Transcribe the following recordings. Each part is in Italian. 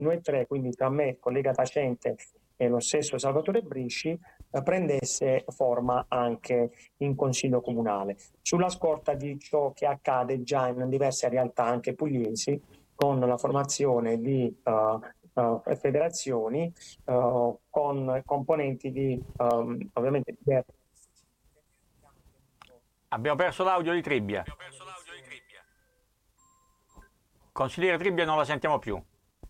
noi tre, quindi tra me, il collega Tacente e lo stesso Salvatore Brisci, prendesse forma anche in Consiglio Comunale, sulla scorta di ciò che accade già in diverse realtà anche pugliesi, con la formazione di federazioni con componenti di ovviamente diversi. Abbiamo perso l'audio di Tribbia. Consigliere Tribbia non la sentiamo più.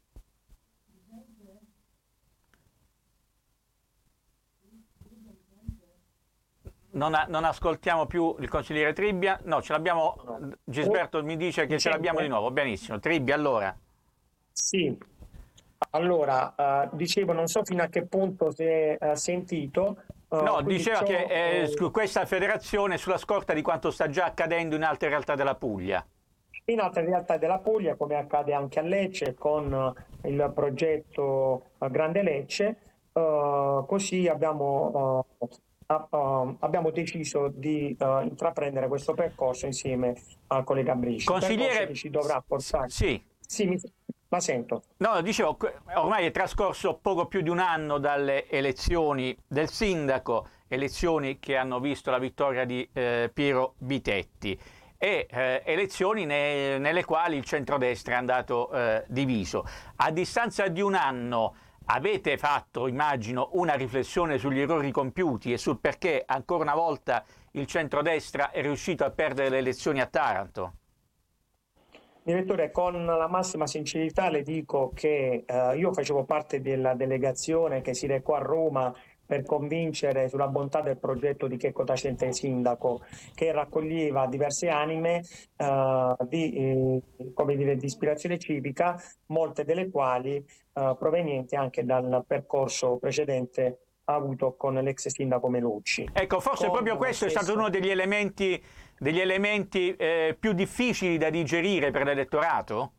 Non ascoltiamo più il consigliere Tribbia. No, ce l'abbiamo. Gisberto mi dice che ce l'abbiamo di nuovo. Benissimo. Tribbia, allora. Sì, allora, dicevo, non so fino a che punto si è sentito. No, diceva che questa federazione sulla scorta di quanto sta già accadendo in altre realtà della Puglia. In altre realtà della Puglia, come accade anche a Lecce con il progetto Grande Lecce, così abbiamo deciso di intraprendere questo percorso insieme al collega Brisci. Consigliere, che ci dovrà portare. Sì. La sento. No, dicevo, ormai è trascorso poco più di un anno dalle elezioni del sindaco, elezioni che hanno visto la vittoria di Piero Bitetti e elezioni nelle quali il centrodestra è andato diviso. A distanza di un anno avete fatto, immagino, una riflessione sugli errori compiuti e sul perché ancora una volta il centrodestra è riuscito a perdere le elezioni a Taranto? Direttore, con la massima sincerità le dico che io facevo parte della delegazione che si recò a Roma per convincere sulla bontà del progetto di Checco Tacente sindaco, che raccoglieva diverse anime di ispirazione civica, molte delle quali provenienti anche dal percorso precedente avuto con l'ex sindaco Melucci. Ecco, forse proprio questo è stato uno degli elementi più difficili da digerire per l'elettorato?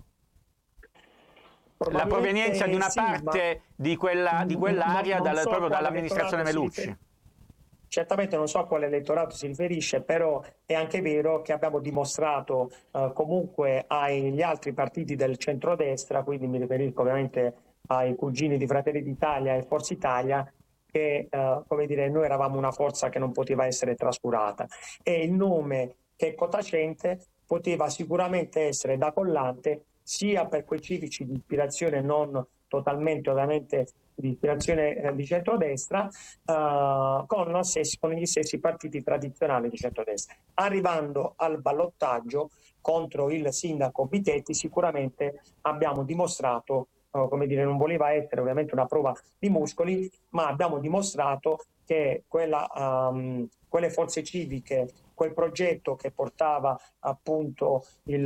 La provenienza di una parte di quell'area proprio dall'amministrazione Melucci. Certamente non so a quale elettorato si riferisce, però è anche vero che abbiamo dimostrato comunque agli altri partiti del centrodestra, quindi mi riferisco ovviamente ai cugini di Fratelli d'Italia e Forza Italia, che noi eravamo una forza che non poteva essere trascurata, e il nome Checco Tacente poteva sicuramente essere da collante sia per quei civici di ispirazione non totalmente ovviamente di ispirazione di centrodestra, con gli stessi partiti tradizionali di centrodestra. Arrivando al ballottaggio contro il sindaco Bitetti, sicuramente abbiamo dimostrato, non voleva essere ovviamente una prova di muscoli, ma abbiamo dimostrato che quelle forze civiche, quel progetto che portava appunto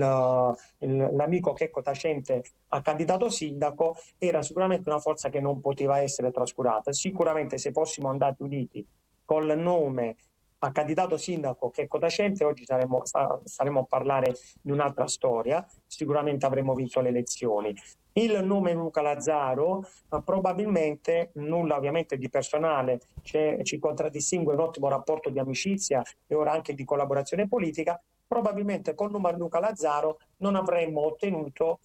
l'amico Checco Tacente a candidato sindaco era sicuramente una forza che non poteva essere trascurata. Sicuramente se fossimo andati uniti col nome a candidato sindaco Checco Tacente, oggi saremmo a parlare di un'altra storia, sicuramente avremmo vinto le elezioni. Il nome Luca Lazzaro, probabilmente, nulla ovviamente di personale, ci contraddistingue un ottimo rapporto di amicizia e ora anche di collaborazione politica, probabilmente col nome Luca Lazzaro non avremmo ottenuto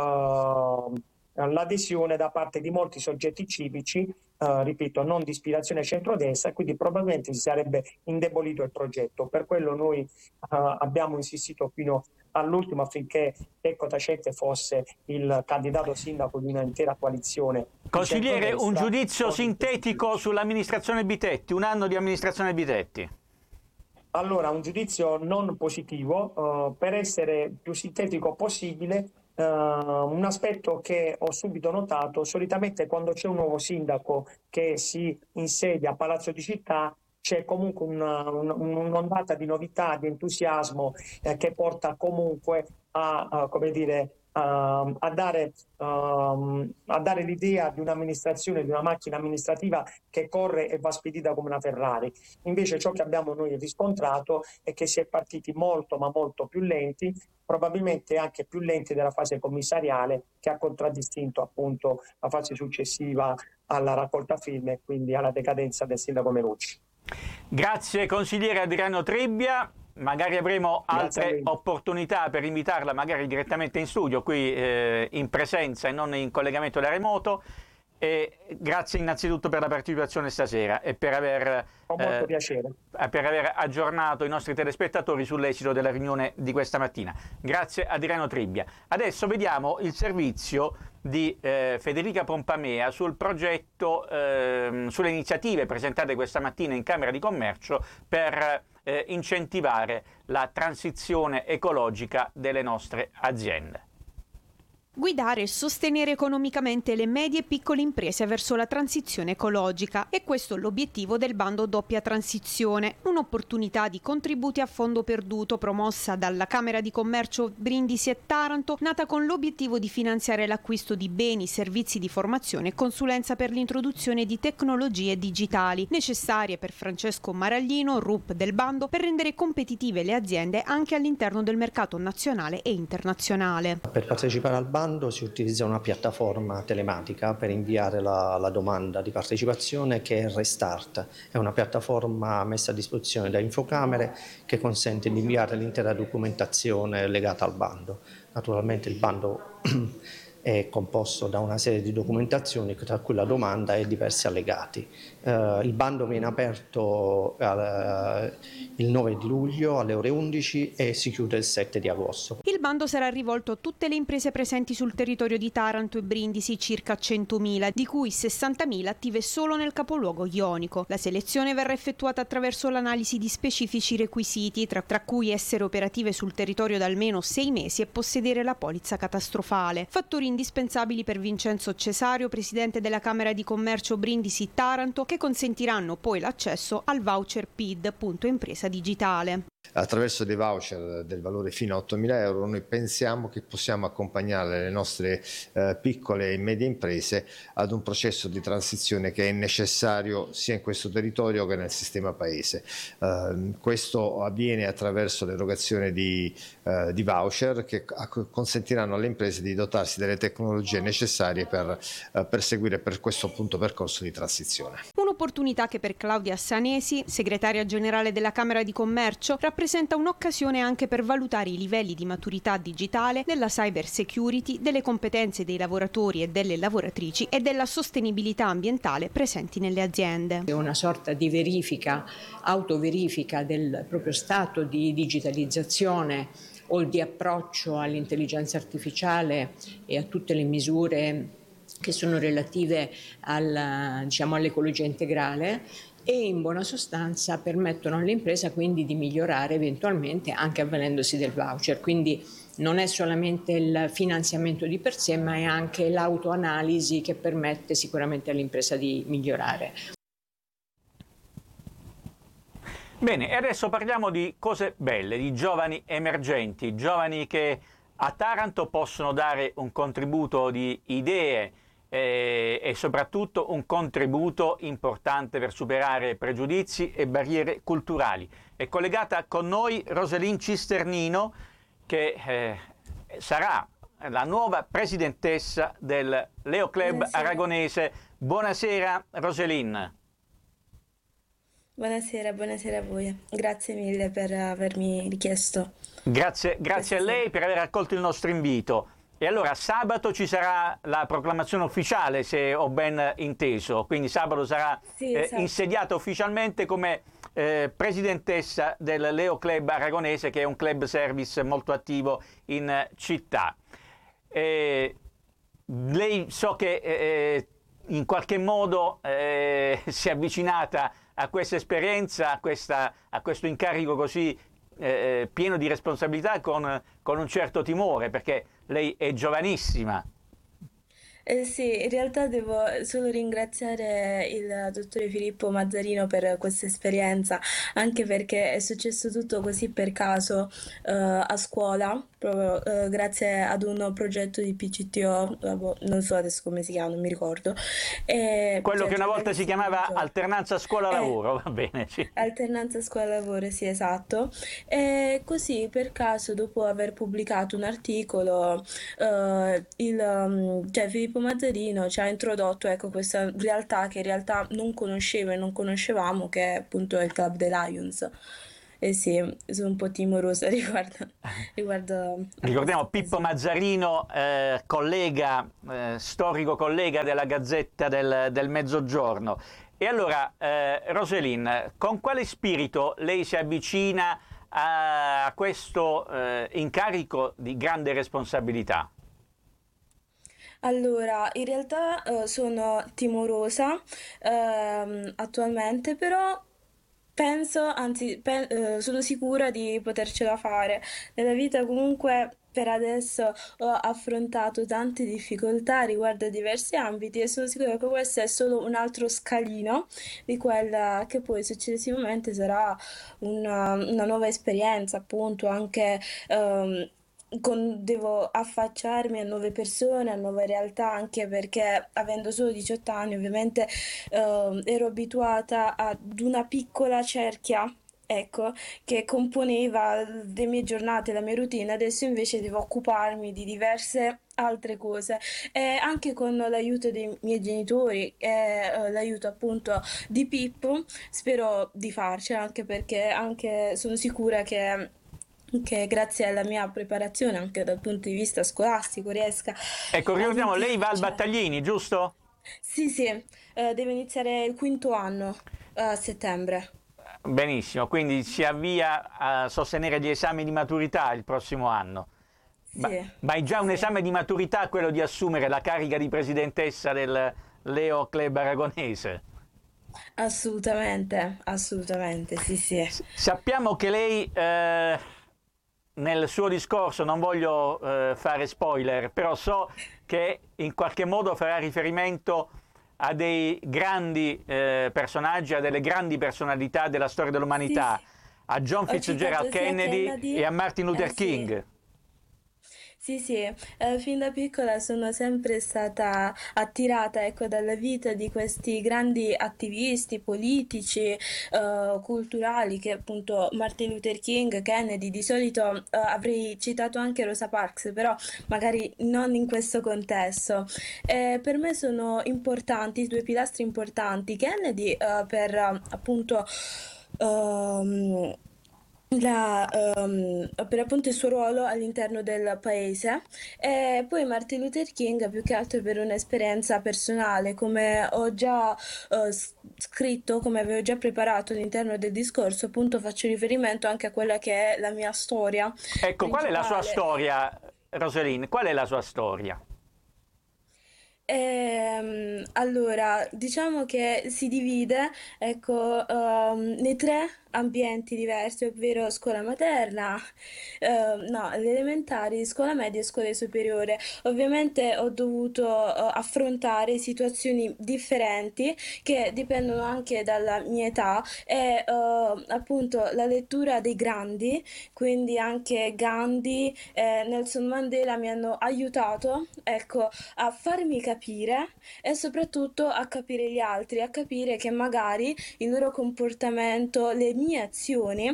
l'adesione da parte di molti soggetti civici, ripeto, non di ispirazione centrodestra, quindi probabilmente si sarebbe indebolito il progetto. Per quello noi abbiamo insistito fino all'ultimo affinché Checco Tacente fosse il candidato sindaco di un'intera coalizione. Consigliere, un giudizio sintetico sull'amministrazione Bitetti, un anno di amministrazione Bitetti. Allora, un giudizio non positivo, per essere più sintetico possibile. Un aspetto che ho subito notato: solitamente quando c'è un nuovo sindaco che si insedia a Palazzo di Città c'è comunque un'ondata di novità, di entusiasmo che porta comunque a dare l'idea di un'amministrazione, di una macchina amministrativa che corre e va spedita come una Ferrari. Invece ciò che abbiamo noi riscontrato è che si è partiti molto ma molto più lenti, probabilmente anche più lenti della fase commissariale, che ha contraddistinto appunto la fase successiva alla raccolta firme e quindi alla decadenza del sindaco Melucci. Grazie consigliere Adriano Tribbia. magari avremo Grazie a altre lei. opportunità per invitarla magari direttamente in studio, qui in presenza e non in collegamento da remoto. E grazie innanzitutto per la partecipazione stasera e Con molto piacere. per aver aggiornato i nostri telespettatori sull'esito della riunione di questa mattina. Grazie a Adriano Tribbia. Adesso vediamo il servizio di Federica Pompamea sul progetto, sulle iniziative presentate questa mattina in Camera di Commercio per incentivare la transizione ecologica delle nostre aziende. Guidare e sostenere economicamente le medie e piccole imprese verso la transizione ecologica. E questo è l'obiettivo del bando Doppia Transizione, un'opportunità di contributi a fondo perduto promossa dalla Camera di Commercio Brindisi e Taranto, nata con l'obiettivo di finanziare l'acquisto di beni, servizi di formazione e consulenza per l'introduzione di tecnologie digitali, necessarie per Francesco Maraglino, RUP del bando, per rendere competitive le aziende anche all'interno del mercato nazionale e internazionale. Per partecipare al bando si utilizza una piattaforma telematica per inviare la domanda di partecipazione, che è Restart. È una piattaforma messa a disposizione da Infocamere che consente di inviare l'intera documentazione legata al bando. Naturalmente il bando è composto da una serie di documentazioni, tra cui la domanda e diversi allegati. Il bando viene aperto il 9 di luglio alle ore 11 e si chiude il 7 di agosto. Il bando sarà rivolto a tutte le imprese presenti sul territorio di Taranto e Brindisi, circa 100.000, di cui 60.000 attive solo nel capoluogo ionico. La selezione verrà effettuata attraverso l'analisi di specifici requisiti, tra cui essere operative sul territorio da almeno 6 mesi e possedere la polizza catastrofale. Fattori indispensabili per Vincenzo Cesario, presidente della Camera di Commercio Brindisi Taranto, che consentiranno poi l'accesso al voucher PID, punto impresa digitale. Attraverso dei voucher del valore fino a 8.000 euro noi pensiamo che possiamo accompagnare le nostre piccole e medie imprese ad un processo di transizione che è necessario sia in questo territorio che nel sistema paese. Questo avviene attraverso l'erogazione di voucher che consentiranno alle imprese di dotarsi delle tecnologie necessarie per seguire per questo appunto percorso di transizione. Un'opportunità che per Claudia Sanesi, segretaria generale della Camera di Commercio, rappresenta un'occasione anche per valutare i livelli di maturità digitale, della cyber security, delle competenze dei lavoratori e delle lavoratrici e della sostenibilità ambientale presenti nelle aziende. È una sorta di verifica, autoverifica del proprio stato di digitalizzazione o di approccio all'intelligenza artificiale e a tutte le misure che sono relative all'ecologia integrale, e in buona sostanza permettono alle imprese quindi di migliorare eventualmente anche avvalendosi del voucher. Quindi non è solamente il finanziamento di per sé, ma è anche l'autoanalisi che permette sicuramente all'impresa di migliorare. Bene, e adesso parliamo di cose belle, di giovani emergenti, giovani che a Taranto possono dare un contributo di idee e soprattutto un contributo importante per superare pregiudizi e barriere culturali. È collegata con noi Roselyn Cisternino, che sarà la nuova presidentessa del Leo Club Aragonese. Buonasera Roselyn. Buonasera, buonasera a voi. Grazie mille per avermi richiesto. Grazie a lei per aver accolto il nostro invito. E allora sabato ci sarà la proclamazione ufficiale, se ho ben inteso, quindi sabato sarà esatto, insediata ufficialmente come presidentessa del Leo Club Aragonese, che è un club service molto attivo in città. Lei so che in qualche modo si è avvicinata a questa esperienza, a questo incarico così pieno di responsabilità con un certo timore, perché lei è giovanissima. Sì, in realtà devo solo ringraziare il dottore Filippo Mazzarino per questa esperienza, anche perché è successo tutto così per caso a scuola, proprio grazie ad un progetto di PCTO, non so adesso come si chiama, non mi ricordo. Quello che una volta si chiamava alternanza scuola-lavoro, va bene, sì. Alternanza scuola-lavoro, sì, esatto. E così per caso, dopo aver pubblicato un articolo, Filippo Mazzarino ci ha introdotto, ecco, questa realtà che in realtà non conoscevo e non conoscevamo, che è appunto il Club dei Lions. sì, sono un po' timorosa riguardo a Ricordiamo questa Pippo cosa. Mazzarino, collega, storico collega della Gazzetta del Mezzogiorno. E allora, Roselyn, con quale spirito lei si avvicina a questo incarico di grande responsabilità? Allora, in realtà sono timorosa attualmente, però penso, anzi, sono sicura di potercela fare. Nella vita comunque per adesso ho affrontato tante difficoltà riguardo a diversi ambiti e sono sicura che questo è solo un altro scalino di quella che poi successivamente sarà una nuova esperienza, appunto, anche devo affacciarmi a nuove persone, a nuove realtà, anche perché avendo solo 18 anni, ovviamente ero abituata ad una piccola cerchia. Ecco, che componeva le mie giornate, la mia routine, adesso invece devo occuparmi di diverse altre cose e anche con l'aiuto dei miei genitori e l'aiuto appunto di Pippo spero di farcela anche perché anche sono sicura che grazie alla mia preparazione anche dal punto di vista scolastico riesca Ecco, ad ricordiamo, lei va al intralciare. Battaglini, giusto? Sì, sì, deve iniziare il quinto anno a settembre. Benissimo, quindi si avvia a sostenere gli esami di maturità il prossimo anno. Ma, Sì, ma è già sì, un sì. esame di maturità quello di assumere la carica di presidentessa del Leo Club Aragonese. Assolutamente, assolutamente, sì, sì. Sappiamo che lei nel suo discorso, non voglio fare spoiler, però so che in qualche modo farà riferimento a dei grandi personaggi, a delle grandi personalità della storia Sì, sì. dell'umanità, a John Ho Fitzgerald citato sia Kennedy e Kennedy, a Martin eh Luther sì. King. Sì, sì, fin da piccola sono sempre stata attirata, ecco, dalla vita di questi grandi attivisti politici, culturali, che appunto Martin Luther King, Kennedy, di solito avrei citato anche Rosa Parks, però magari non in questo contesto. Per me sono importanti, due pilastri importanti. Kennedy, per appunto ehm, per appunto il suo ruolo all'interno del paese e poi Martin Luther King più che altro per un'esperienza personale, come ho già scritto, come avevo già preparato all'interno del discorso, appunto faccio riferimento anche a quella che è la mia storia Ecco, qual è la sua principale. storia, Roselyn? Qual è la sua storia? Allora, diciamo che si divide, ecco, nei tre ambienti diversi, ovvero scuola materna, no, le elementari, scuola media e scuola superiore. Ovviamente ho dovuto, affrontare situazioni differenti che dipendono anche dalla mia età e, appunto la lettura dei grandi, quindi anche Gandhi e Nelson Mandela mi hanno aiutato, ecco, a farmi capire e soprattutto a capire gli altri, a capire che magari il loro comportamento, le mie azioni,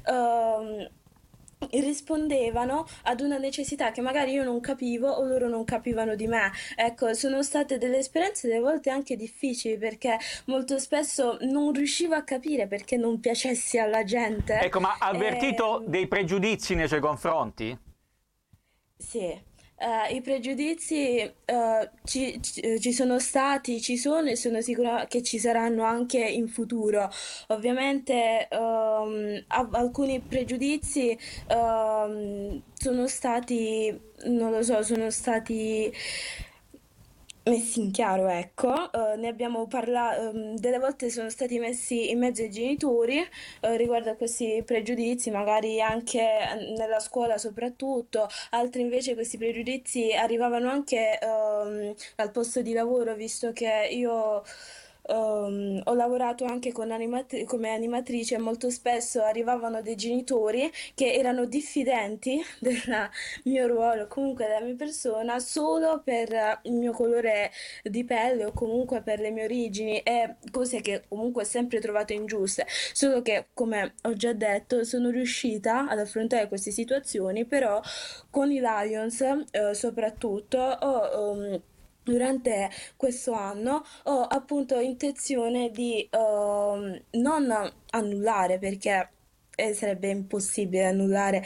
rispondevano ad una necessità che magari io non capivo o loro non capivano di me. Ecco, sono state delle esperienze delle volte anche difficili perché molto spesso non riuscivo a capire perché non piacessi alla gente. Ecco, ma ha avvertito E, dei pregiudizi nei suoi confronti? sì, i pregiudizi ci sono stati, ci sono e sono sicura che ci saranno anche in futuro. Ovviamente alcuni pregiudizi sono stati, non lo so, sono stati messi in chiaro, ecco. Ne abbiamo parlato, delle volte sono stati messi in mezzo i genitori riguardo a questi pregiudizi, magari anche nella scuola soprattutto, altri invece questi pregiudizi arrivavano anche al posto di lavoro, visto che io ho lavorato anche come animatrice e molto spesso arrivavano dei genitori che erano diffidenti del mio ruolo, comunque della mia persona, solo per il mio colore di pelle o comunque per le mie origini e cose che comunque ho sempre trovato ingiuste. Solo che, come ho già detto, sono riuscita ad affrontare queste situazioni, però con i Lions, soprattutto, durante questo anno ho appunto intenzione di non annullare perché sarebbe impossibile annullare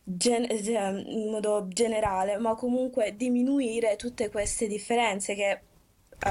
cioè, in modo generale, ma comunque diminuire tutte queste differenze che